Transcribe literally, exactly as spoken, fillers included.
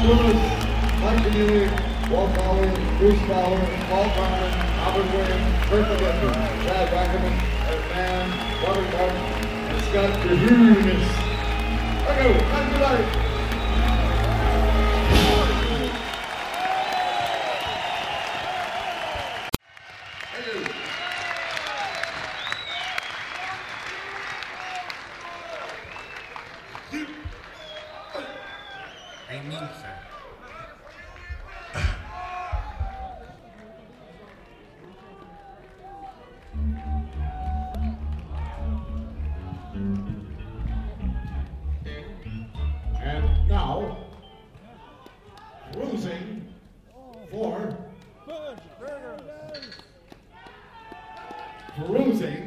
Ryan Lewis, Mike Keneally, Walt Bauer, Bruce Bauer, Paul Carmen, Albert Williams, Kurt McGuffey, Chad Wackerman, Ed Mann, Robert Martin, and Scott DeHunis. Okay, have a good night. I mean, sir. And now, cruising for, cruising